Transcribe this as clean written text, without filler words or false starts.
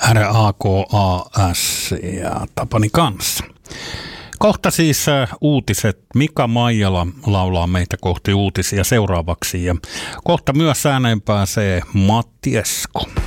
RAKAS ja Tapani kanssa. Kohta siis uutiset. Mika Maijala laulaa meitä kohti uutisia seuraavaksi ja kohta myös ääneen pääsee Matti Esko.